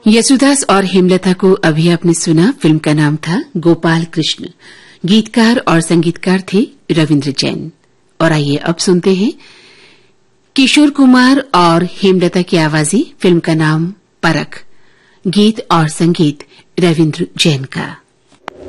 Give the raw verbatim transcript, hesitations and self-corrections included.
यशुदास और हेमलता को अभी आपने सुना। फिल्म का नाम था गोपाल कृष्ण। गीतकार और संगीतकार थे रविंद्र जैन। और आइए अब सुनते हैं किशोर कुमार और हेमलता की आवाज़ी। फिल्म का नाम परख। गीत और संगीत रविंद्र जैन का।